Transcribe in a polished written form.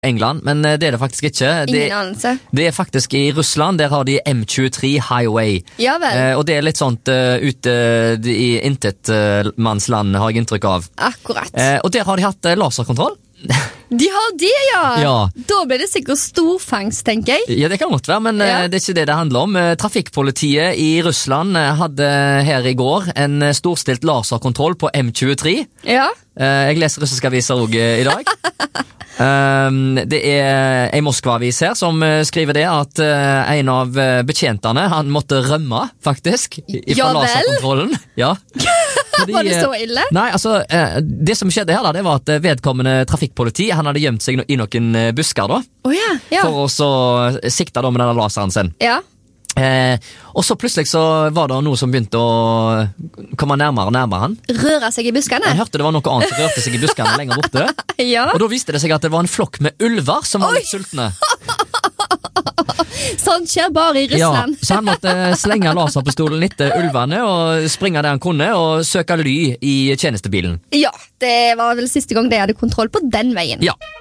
England, men det er det faktisk ikke. Ingen anelse. Det er faktisk i Russland, der har de M23 Highway. Ja vel. Og det er litt sånt ute i intetmannsland, har jeg inntrykk av. Akkurat. Og der har de hatt laserkontroll. De har det, ja. Ja. Da blir det sikkert storfangst, tenker jeg. Ja, det kan godt være, men det er ikke det handler om. Trafikkpolitiet i Russland hadde her i går en storstilt laserkontroll på M23. Ja. Jeg leser russiske aviser også i dag. Det er en Moskva-avis her som skriver det at en av betjentene, han måtte rømme faktisk fra laserkontrollen. Ja. Fordi, var det så ille? Nei, altså, det som skjedde her da, det var at vedkommende trafikkpoliti, han hadde gjemt seg i noen busker da, for å så sikte da med denne laseren sin. Ja. Og så plutselig så var det noe som begynte å komme nærmere og nærmere han. Røre seg i buskene? Han hørte det var noe annet som rørte seg i buskene lenger borte. Ja. Og da viste det seg at det var en flokk med ulver som var litt sultne. Sånn skjer bare i Russland. Ja, så han måtte slenge laserpistolen etter ulvene og springe det han kunne og søke ly i tjenestebilen. Ja, det var vel siste gang de hadde kontroll på den veien. Ja.